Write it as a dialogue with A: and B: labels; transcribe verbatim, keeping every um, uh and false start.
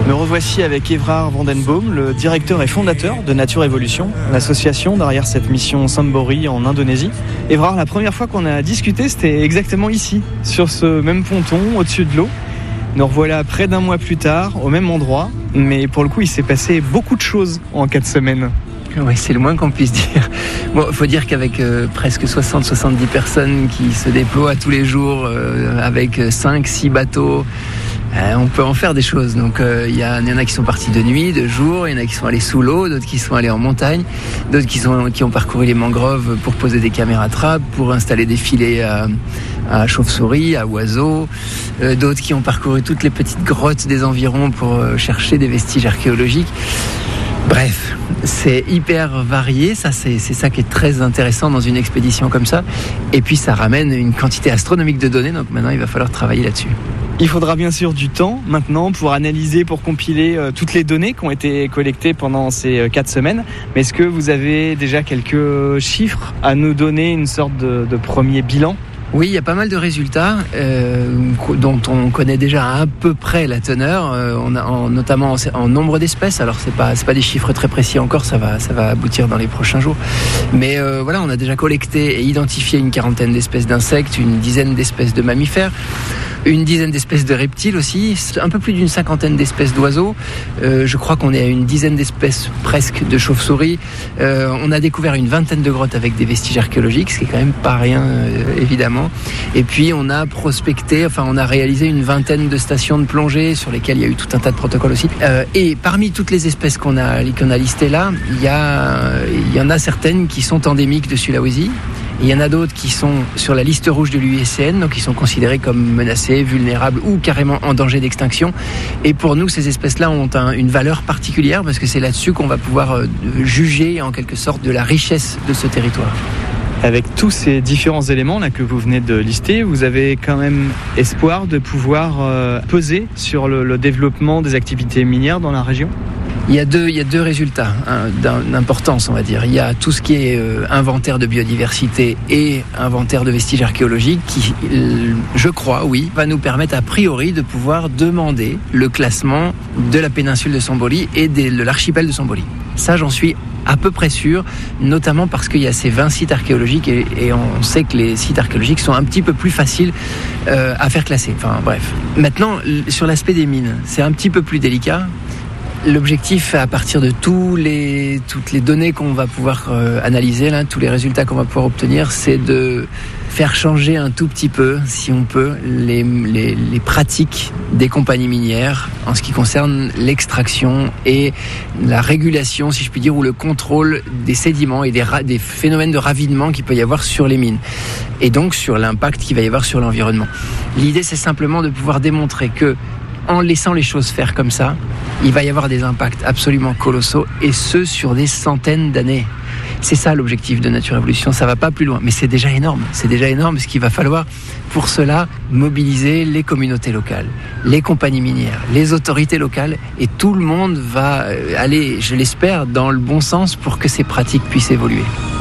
A: Me revoici avec Évrard Vandenboom, le directeur et fondateur de Nature Évolution, l'association derrière cette mission Sambori en Indonésie. Évrard, la première fois qu'on a discuté, c'était exactement ici, sur ce même ponton, au-dessus de l'eau. Nous revoilà près d'un mois plus tard, au même endroit, mais pour le coup, il s'est passé beaucoup de choses en quatre semaines.
B: Oui, c'est le moins qu'on puisse dire. Bon, faut dire qu'avec euh, presque soixante à soixante-dix personnes qui se déploient tous les jours, euh, avec cinq six bateaux, euh, on peut en faire des choses. Donc, il euh, y, y en a qui sont partis de nuit, de jour, il y en a qui sont allés sous l'eau, d'autres qui sont allés en montagne, d'autres qui, sont, qui ont parcouru les mangroves pour poser des caméras trappes, pour installer des filets à, à chauves-souris, à oiseaux, euh, d'autres qui ont parcouru toutes les petites grottes des environs pour euh, chercher des vestiges archéologiques. Bref, c'est hyper varié, ça c'est, c'est ça qui est très intéressant dans une expédition comme ça. Et puis ça ramène une quantité astronomique de données, donc maintenant il va falloir travailler là-dessus.
A: Il faudra bien sûr du temps maintenant pour analyser, pour compiler euh, toutes les données qui ont été collectées pendant ces euh, quatre semaines. Mais est-ce que vous avez déjà quelques chiffres à nous donner, une sorte de, de premier bilan ?
B: Oui, il y a pas mal de résultats euh, dont on connaît déjà à peu près la teneur, euh, on a en, notamment en, en nombre d'espèces. Alors c'est pas c'est pas des chiffres très précis encore, ça va ça va aboutir dans les prochains jours. Mais euh, voilà, on a déjà collecté et identifié une quarantaine d'espèces d'insectes, une dizaine d'espèces de mammifères, une dizaine d'espèces de reptiles aussi, un peu plus d'une cinquantaine d'espèces d'oiseaux. Euh, je crois qu'on est à une dizaine d'espèces presque de chauves-souris. Euh, on a découvert une vingtaine de grottes avec des vestiges archéologiques, ce qui est quand même pas rien euh, évidemment. Et puis on a prospecté, enfin on a réalisé une vingtaine de stations de plongée sur lesquelles il y a eu tout un tas de protocoles aussi. Euh, et parmi toutes les espèces qu'on a, qu'on a listées là, il y, a, il y en a certaines qui sont endémiques de Sulawesi. Il y en a d'autres qui sont sur la liste rouge de l'U I C N, donc qui sont considérées comme menacées, vulnérables ou carrément en danger d'extinction. Et pour nous, ces espèces-là ont un, une valeur particulière parce que c'est là-dessus qu'on va pouvoir euh, juger en quelque sorte de la richesse de ce territoire.
A: Avec tous ces différents éléments là que vous venez de lister, vous avez quand même espoir de pouvoir euh, peser sur le, le développement des activités minières dans la région ?
B: Il y a deux, il y a deux résultats hein, d'importance, on va dire. Il y a tout ce qui est euh, inventaire de biodiversité et inventaire de vestiges archéologiques qui, euh, je crois, oui, va nous permettre a priori de pouvoir demander le classement de la péninsule de Sambori et de, de l'archipel de Sambori. Ça, j'en suis à peu près sûr, notamment parce qu'il y a ces vingt sites archéologiques et, et on sait que les sites archéologiques sont un petit peu plus faciles euh, à faire classer. Enfin, bref. Maintenant, sur l'aspect des mines, c'est un petit peu plus délicat. L'objectif, à partir de tous les, toutes les données qu'on va pouvoir euh, analyser, là, tous les résultats qu'on va pouvoir obtenir, c'est de faire changer un tout petit peu, si on peut, les, les, les pratiques des compagnies minières en ce qui concerne l'extraction et la régulation, si je puis dire, ou le contrôle des sédiments et des, ra- des phénomènes de ravinement qu'il peut y avoir sur les mines. Et donc sur l'impact qu'il va y avoir sur l'environnement. L'idée, c'est simplement de pouvoir démontrer que en laissant les choses faire comme ça, il va y avoir des impacts absolument colossaux, et ce, sur des centaines d'années. C'est ça l'objectif de Nature Évolution, ça va pas plus loin, mais c'est déjà énorme, c'est déjà énorme, parce qu'il va falloir, pour cela, mobiliser les communautés locales, les compagnies minières, les autorités locales, et tout le monde va aller, je l'espère, dans le bon sens pour que ces pratiques puissent évoluer.